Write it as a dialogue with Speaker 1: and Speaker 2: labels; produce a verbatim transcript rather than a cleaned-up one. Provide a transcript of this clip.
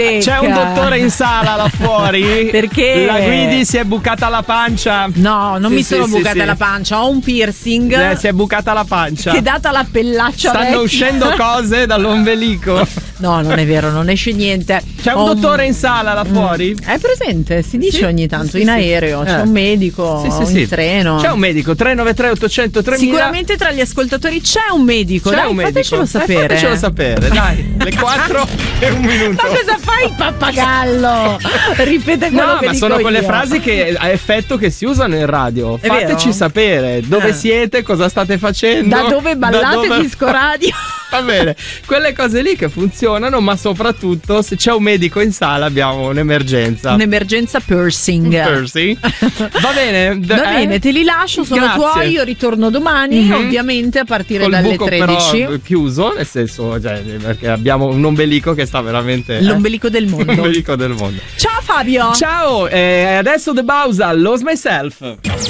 Speaker 1: C'è un dottore in sala là fuori?
Speaker 2: Perché?
Speaker 1: La Guidi si è bucata la pancia.
Speaker 2: No, non
Speaker 1: sì,
Speaker 2: mi sono
Speaker 1: sì,
Speaker 2: bucata
Speaker 1: sì,
Speaker 2: la
Speaker 1: sì.
Speaker 2: pancia, ho un piercing.
Speaker 1: Eh, si è bucata la pancia.
Speaker 2: Che data la pellaccia
Speaker 1: Stanno
Speaker 2: vecchia.
Speaker 1: uscendo cose dall'ombelico.
Speaker 2: No, non è vero, non esce niente.
Speaker 1: C'è un
Speaker 2: Ho
Speaker 1: dottore in sala là fuori?
Speaker 2: È presente, si dice
Speaker 1: Sì,
Speaker 2: ogni tanto,
Speaker 1: sì,
Speaker 2: in
Speaker 1: sì.
Speaker 2: aereo, c'è
Speaker 1: Eh.
Speaker 2: un medico,
Speaker 1: Sì, sì,
Speaker 2: in
Speaker 1: sì.
Speaker 2: treno.
Speaker 1: C'è un medico, tre nove tre ottocento tremila.
Speaker 2: Sicuramente tra gli ascoltatori c'è un medico,
Speaker 1: C'è
Speaker 2: dai,
Speaker 1: un medico.
Speaker 2: fatecelo
Speaker 1: Eh,
Speaker 2: sapere.
Speaker 1: fatecelo sapere, dai. Le quattro e un minuto.
Speaker 2: Ma cosa fai, pappagallo? Ripete quello
Speaker 1: No,
Speaker 2: che
Speaker 1: ma
Speaker 2: dico
Speaker 1: sono quelle
Speaker 2: io.
Speaker 1: frasi che a effetto che si usano in radio.
Speaker 2: È
Speaker 1: Fateci
Speaker 2: vero?
Speaker 1: sapere dove
Speaker 2: Eh.
Speaker 1: siete, cosa state facendo.
Speaker 2: Da dove ballate Disco Radio?
Speaker 1: Va bene, quelle cose lì che funzionano, ma soprattutto se c'è un medico in sala abbiamo un'emergenza.
Speaker 2: Un'emergenza piercing.
Speaker 1: Percy. Va bene, d-
Speaker 2: Va
Speaker 1: eh?
Speaker 2: bene, te li lascio, sono
Speaker 1: Grazie.
Speaker 2: tuoi, io ritorno domani,
Speaker 1: Mhm.
Speaker 2: ovviamente a partire
Speaker 1: Col
Speaker 2: dalle
Speaker 1: buco
Speaker 2: tredici.
Speaker 1: però chiuso, nel senso, cioè, perché abbiamo un ombelico che sta veramente eh,
Speaker 2: L'ombelico del mondo.
Speaker 1: l'ombelico del mondo.
Speaker 2: Ciao Fabio.
Speaker 1: Ciao, e adesso The Bausa, Lose Myself.